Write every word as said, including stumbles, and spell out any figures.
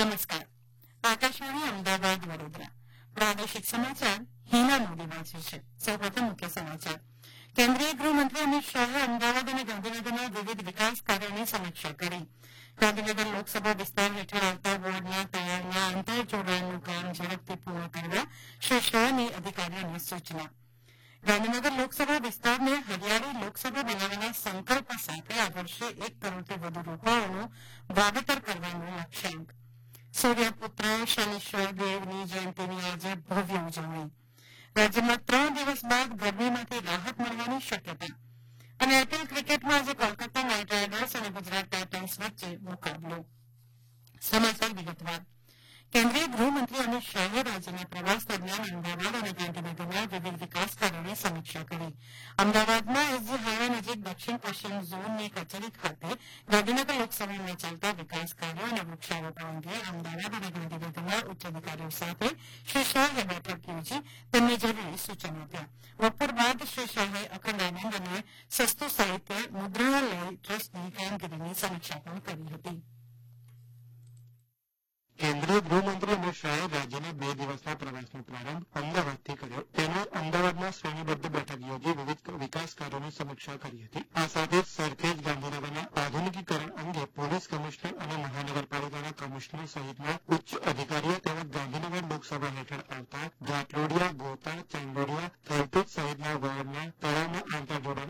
નમસ્કાર. આકાશવાણી અમદાવાદ વડોદરા પ્રાદેશિક સમાચાર હિના મોદી વાંચે છે. સૌપ્રથમ મુખ્ય સમાચાર. કેન્દ્રીય ગૃહમંત્રી અમિત શાહે અમદાવાદ અને ગાંધીનગરના વિવિધ વિકાસ કાર્યોની સમીક્ષા કરી. ગાંધીનગર લોકસભા વિસ્તાર હેઠળ આવતા વોર્ડના તળાવના આંતર જોડાણનું કામ ઝડપથી પૂર્ણ કરવા શ્રી શાહની અધિકારીઓને સૂચના. ગાંધીનગર લોકસભા વિસ્તારને હરિયાળી લોકસભા બનાવવાના સંકલ્પ સાથે આ વર્ષે એક કરોડથી વધુ રોપાઓનું વાવેતર કરવાનો લક્ષ્યાંક. સૂર્યપુત્ર શનીશ્વર દેવની જયંતિની આજે ભવ્ય ઉજવણી. રાજ્યમાં ત્રણ દિવસ બાદ ગરમીમાંથી રાહત મળવાની શક્યતા. અને આઈપીએલ ક્રિકેટમાં આજે કોલકાતા નાઇટ રાઇડર્સ અને ગુજરાત ટાઇટન્સ વચ્ચે મુકાબલો. સમાચાર વિગતવાર. કેન્દ્રીય ગૃહમંત્રી અમિત શાહે રાજ્યના પ્રવાસ દરમિયાન અમદાવાદ અને ગાંધીનગરના વિવિધ વિકાસ કાર્યોની સમીક્ષા કરી. અમદાવાદમાં એસજી હાઈવે નજીક દક્ષિણ પશ્ચિમ ઝોનની કચેરી ખાતે ગાંધીનગર લોકસભામાં ચાલતા વિકાસ કાર્યો અને વૃક્ષારોપણ અંગે અમદાવાદ અને ગાંધીનગરના ઉચ્ચ અધિકારીઓ સાથે શ્રી શાહે બેઠક યોજી તેમને જરૂરી સૂચનો આપ્યા. બપોર બાદ શ્રી શાહે અખંડ આનંદ અને સસ્તું સાહિત્ય મુદ્રણાલય ટ્રસ્ટની કામગીરીની સમીક્ષા પણ કરી હતી. કેન્દ્રીય ગૃહમંત્રી અમિત શાહે રાજ્યના બે દિવસના પ્રવાસનો પ્રારંભ અમદાવાદથી કર્યો. તેમાં અમદાવાદમાં શ્રેણીબદ્ધ બેઠક યોજી વિવિધ વિકાસ કાર્યોની સમીક્ષા કરી હતી. આ સાથે સરખેજ ગાંધીનગરના આધુનિકીકરણ અંગે પોલીસ કમિશનર અને મહાનગરપાલિકાના કમિશનર સહિતના ઉચ્ચ અધિકારીઓ તેમજ ગાંધીનગર લોકસભા હેઠળ આવતા ઘાટલોડિયા, ગોતા, ચાંદોડિયા, થલતેજ સહિતના વોર્ડના તળાવના આંતરજોડાણ